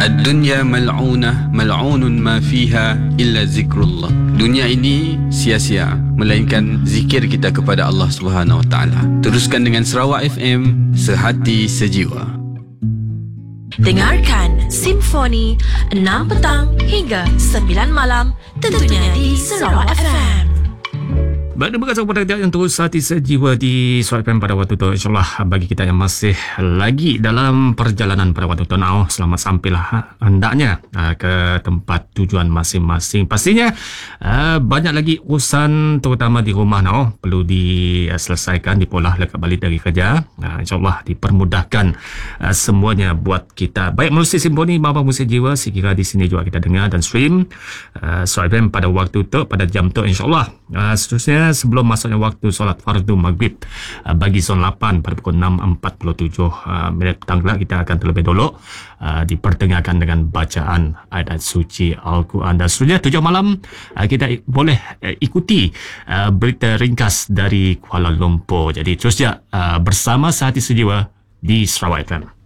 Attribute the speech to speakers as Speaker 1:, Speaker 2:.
Speaker 1: Ad-dunya mal'unah, mal'unun ma fiha illa zikrullah. Dunia ini sia-sia melainkan zikir kita kepada Allah Subhanahu Wa Taala. Teruskan dengan Sarawak FM, sehati sejiwa.
Speaker 2: Dengarkan Simfoni 6 petang hingga 9 malam, tentunya di Sarawak FM.
Speaker 3: Baik, terima kasih kepada yang terus hati sejiwa di Suara FM pada waktu itu. InsyaAllah bagi kita yang masih lagi dalam perjalanan pada waktu itu, selamat sampailah hendaknya ke tempat tujuan masing-masing. Pastinya banyak lagi urusan terutama di rumah perlu diselesaikan, dipolah lekat balik dari kerja. InsyaAllah dipermudahkan semuanya buat kita. Baik, melalui Simfoni Mama Musik Jiwa, sekira di sini juga kita dengar dan stream Suara FM pada waktu itu, pada jam itu insyaAllah. Seterusnya sebelum masuknya waktu solat fardu maghrib bagi zon 8 pada pukul 6.47 minit petang kelak, kita akan terlebih dulu dipertengahkan dengan bacaan ayat suci Al-Quran. Dan seterusnya 7 malam kita boleh ikuti berita ringkas dari Kuala Lumpur. Jadi terus bersama Sehati Sejiwa di Sarawak FM.